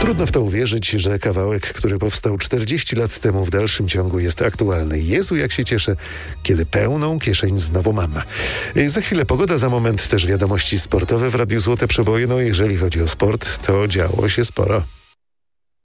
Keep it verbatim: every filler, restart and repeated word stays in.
Trudno w to uwierzyć, że kawałek, który powstał czterdzieści lat temu, w dalszym ciągu jest aktualny. Jezu, jak się cieszę, kiedy pełną kieszeń znowu mam. Za chwilę pogoda, za moment też wiadomości sportowe w Radiu Złote Przeboje. No jeżeli chodzi o sport, to działo się sporo.